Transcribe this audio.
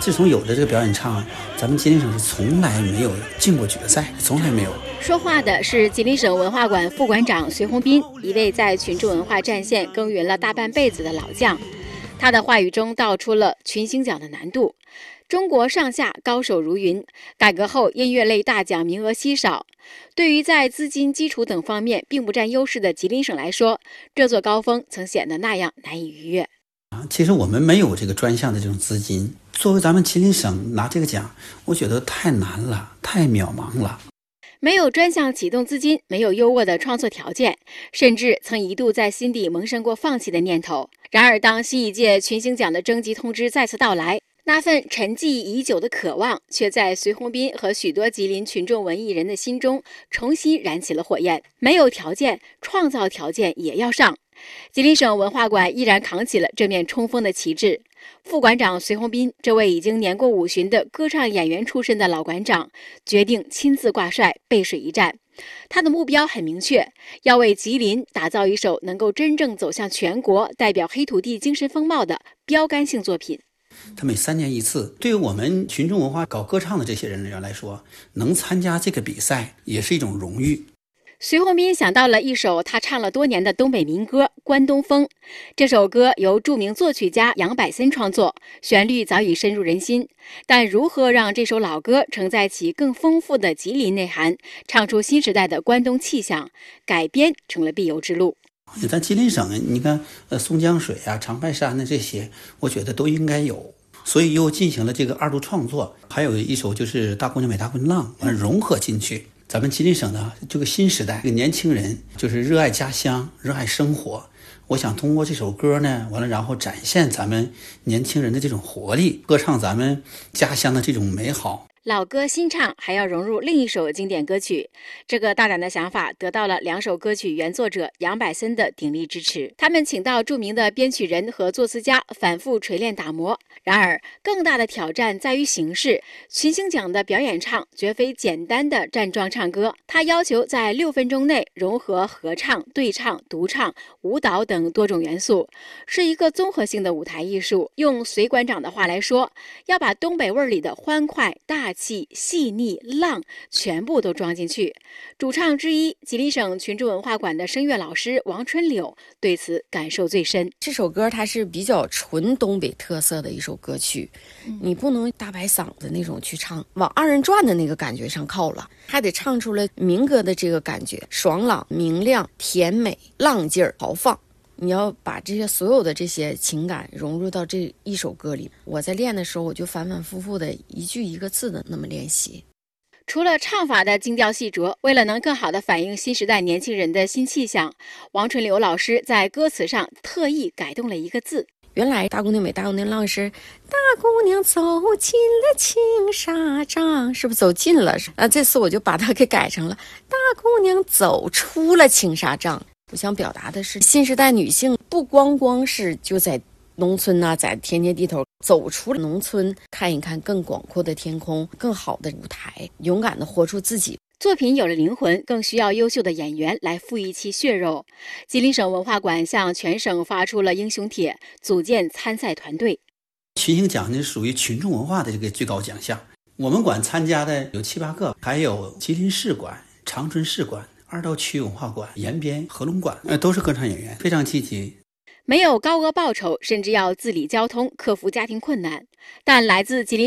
自从有了这个表演唱，咱们吉林省是从来没有进过决赛，从来没有。 说话的是吉林省文化馆副馆长隋洪斌，一位在群众文化战线耕耘了大半辈子的老将。他的话语中道出了群星奖的难度。中国上下高手如云，改革后音乐类大奖名额稀少。对于在资金、基础等方面并不占优势的吉林省来说，这座高峰曾显得那样难以逾越。 其实我们没有这个专项的这种资金，作为咱们吉林省拿这个奖，我觉得太难了，太渺茫了。 没有专项启动资金，没有优渥的创作条件，甚至曾一度在心底萌生过放弃的念头。然而，当新一届群星奖的征集通知再次到来，那份沉寂已久的渴望，却在隋洪斌和许多吉林群众文艺人的心中重新燃起了火焰。没有条件，创造条件也要上。吉林省文化馆依然扛起了这面冲锋的旗帜。副馆长隋洪斌，这位已经年过50的歌唱演员出身的老馆长，决定亲自挂帅背水一战。他的目标很明确，要为吉林打造一首能够真正走向全国、代表黑土地精神风貌的标杆性作品。 他每3年一次，对于我们群众文化搞歌唱的这些人员来说，能参加这个比赛也是一种荣誉。 隋洪斌想到了一首他唱了多年的东北民歌《关东风》。这首歌由著名作曲家杨百森创作，旋律早已深入人心。但如何让这首老歌承载起更丰富的吉林内涵，唱出新时代的关东气象，改编成了必由之路。 咱吉林省，你看松江水啊、长白山的这些，我觉得都应该有。所以又进行了这个2度创作，还有一首就是《大姑娘美大姑娘浪》，融合进去。咱们吉林省的这个新时代，这个年轻人就是热爱家乡、热爱生活。我想通过这首歌呢，完了然后展现咱们年轻人的这种活力，歌唱咱们家乡的这种美好。 老歌新唱，还要融入另一首经典歌曲。这个大胆的想法得到了2首歌曲原作者杨百森的鼎力支持。他们请到著名的编曲人和作词家反复锤炼打磨。然而，更大的挑战在于形式。群星奖的表演唱绝非简单的站桩唱歌，它要求在6分钟内融合合唱、对唱、独唱、舞蹈等多种元素，是一个综合性的舞台艺术。用隋馆长的话来说，要把东北味里的欢快、大气、细腻、浪全部都装进去。主唱之一，吉林省群众文化馆的声乐老师王春柳对此感受最深。 这首歌它是比较纯东北特色的一首歌曲，你不能大白嗓子那种去唱，往2人转的那个感觉上靠了，还得唱出来民歌的这个感觉，爽朗、明亮、甜美、浪劲儿、豪放。你要把这些所有的这些情感融入到这一首歌里。我在练的时候，我就反反复复的一句一个字的那么练习。 除了唱法的精雕细琢，为了能更好地反映新时代年轻人的新气象，王春柳老师在歌词上特意改动了一个字。 原来大姑娘美大姑娘浪是大姑娘走进了青纱帐，是不是走进了？这次我就把它给改成了大姑娘走出了青纱帐。我想表达的是，新时代女性不光是就在农村啊，在田间地头，走出农村，看一看更广阔的天空，更好的舞台，勇敢地活出自己。 作品有了灵魂，更需要优秀的演员来赋予其血肉。吉林省文化馆向全省发出了英雄帖，组建参赛团队。 群星奖呢属于群众文化的这个最高奖项，我们馆参加的有7、8个，还有吉林市馆、长春市馆、2道区文化馆、延边、合龙馆，都是歌唱演员，非常积极。 没有高额报酬，甚至要自理交通，克服家庭困难，但来自吉林